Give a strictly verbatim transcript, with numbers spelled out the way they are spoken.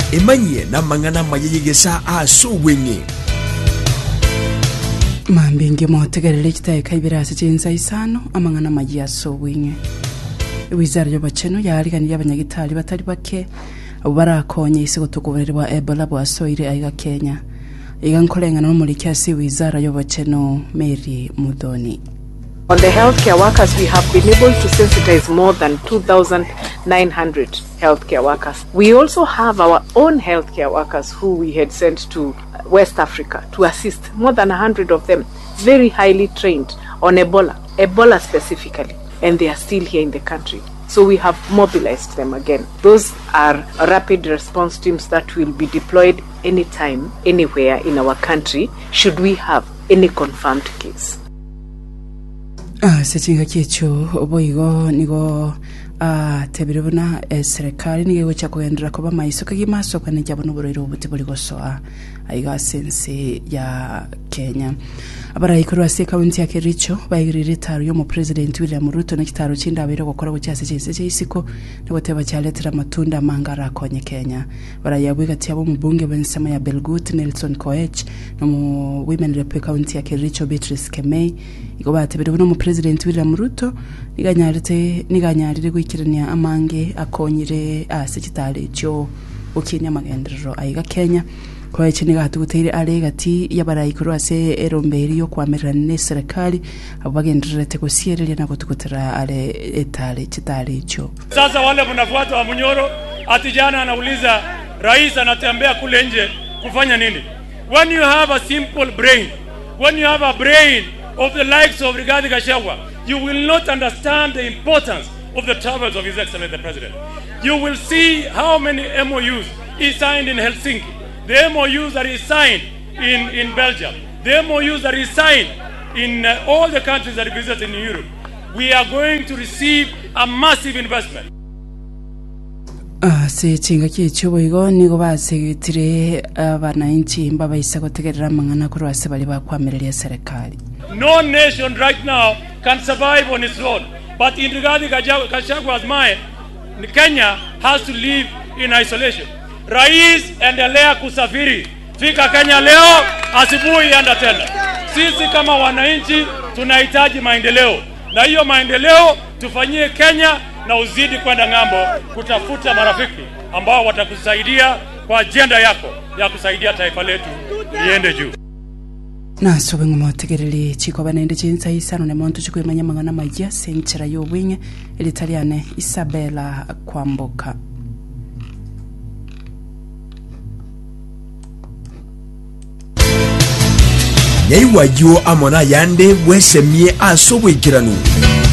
emanye na mangana mayegesa asubwenge mambinge motegerere kitaye kaibirase cyenza isano amangana maji asubwenge wizara y'abaceno yarigani y'abanyagitari batari bake abo barakonye isi gutukubererwa Ebola bwasoire aiga Kenya iga nkolengana no muri kyasi wizara y'abaceno Mary Mudoni. On the healthcare workers, we have been able to sensitize more than two thousand nine hundred healthcare workers. We also have our own healthcare workers who we had sent to West Africa to assist, more than one hundred of them, very highly trained on Ebola, Ebola specifically, and they are still here in the country. So we have mobilized them again. Those are rapid response teams that will be deployed anytime, anywhere in our country, should we have any confirmed case. Ah, sechinga kyecho oboigo nigo ah tebiribona serikali nige cha kuendera kuba maiso kagimaso kana jabo n'uburiro butibuli gosoa aiga sense ya Kenya. Abara ikuru ase kaunti ya Kericho bayigirire taro yo mu president William Ruto na kitaro cinda abiro gukora bucyase cyese cyisiko n'aboteba cyaletera matunda mangara konye Kenya. Barayabwiga tyabo mu bunge bensema ya Belgut Nelson Koech no mu women rep kaunti ya Kericho Beatrice Kemei igo batebere no mu president William Ruto niganyarite niganyarire gwikirania amange akonyire ase kitale cyo ukinya magendero aiga Kenya. Kwa hiyo niga hatuguteire alegati yabarayikuru ase eromberi yo kwamerera ne serikali abagendera tekosierelia na kutukutira ale etale chitali cho. Sasa wale mnafuata wa Munyoro ati jana anauliza rais anatembea kule nje kufanya nini? When you have a simple brain, when you have a brain of the likes of Rigathi Gachagua, you will not understand the importance of the travels of His Excellency the President. You will see how many M O Us he signed in Helsinki. The M O Us that he signed in, in Belgium, the M O Us that he signed in uh, all the countries that he visited in Europe, we are going to receive a massive investment. Ah, se chinga kyecho boigo nigo basegitire abananchi mbabaisa gutegerera mangana kurwase bali bakwamereria serikali. No nation right now can survive on its own, but in Rigathi Gachagua's mind, Kenya has to live in isolation. Rais endelea kusafiri, fika Kenya leo, asubuhi enda tena. Sisi kama wananchi tunahitaji maendeleo, na hiyo maendeleo tufanyie Kenya na uzidi kwenda ngambo kutafuta marafiki ambao watakusaidia kwa agenda yako ya kusaidia taifa letu liende juu. Na sobe ngomotegerere chiko banende chinsa isano ne monto chiko imanya mangana majia senchera yo winge elitaliane Isabella Kwamboka. Nyaiwa yo amona yande wesemie asobwikiranu